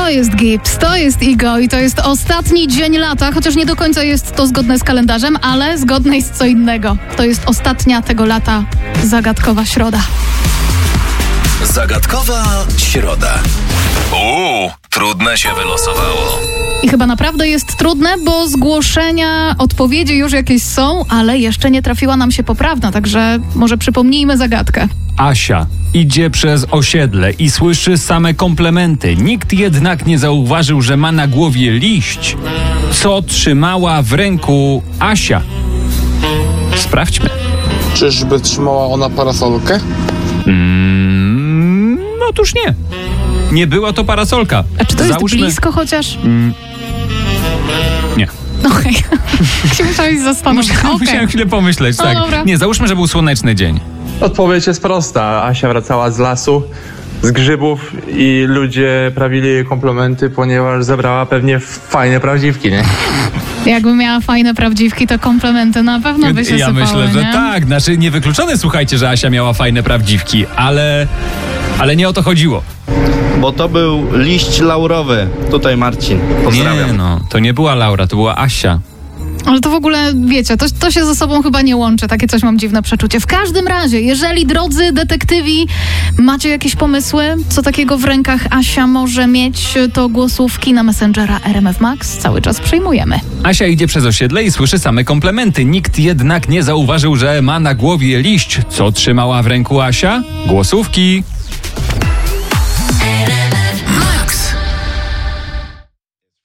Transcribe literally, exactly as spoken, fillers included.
To jest Gibbs, to jest Igo i to jest ostatni dzień lata, chociaż nie do końca jest to zgodne z kalendarzem, ale zgodne jest co innego. To jest ostatnia tego lata zagadkowa środa. Zagadkowa środa. Uuu, trudne się wylosowało. I chyba naprawdę jest trudne, bo zgłoszenia, odpowiedzi już jakieś są, ale jeszcze nie trafiła nam się poprawna, także może przypomnijmy zagadkę. Asia idzie przez osiedle i słyszy same komplementy. Nikt jednak nie zauważył, że ma na głowie liść. Co trzymała w ręku Asia? Sprawdźmy. Czyżby trzymała ona parasolkę? Mm, otóż nie. Nie była to parasolka. A czy to jest Załóżmy... blisko chociaż? Mm, nie. Okej. Okay. Musiałeś zastanowić. Musiałem, Okay. musiałem chwilę pomyśleć, No tak. dobra. Nie, załóżmy, że był słoneczny dzień. Odpowiedź jest prosta. Asia wracała z lasu, z grzybów i ludzie prawili jej komplementy, ponieważ zebrała pewnie fajne prawdziwki, nie? Jakby miała fajne prawdziwki, to komplementy na pewno by się Ja sypały, myślę, że nie? tak. Znaczy, niewykluczone, słuchajcie, że Asia miała fajne prawdziwki, ale, ale nie o to chodziło. Bo to był liść laurowy. Tutaj Marcin. Pozdrawiam. Nie, no, to nie była Laura, to była Asia. Ale to w ogóle, wiecie, to, to się ze sobą chyba nie łączy. Takie coś mam dziwne przeczucie. W każdym razie, jeżeli, drodzy detektywi, macie jakieś pomysły, co takiego w rękach Asia może mieć, to głosówki na Messengera R M F Max cały czas przyjmujemy. Asia idzie przez osiedle i słyszy same komplementy. Nikt jednak nie zauważył, że ma na głowie liść. Co trzymała w ręku Asia? Głosówki.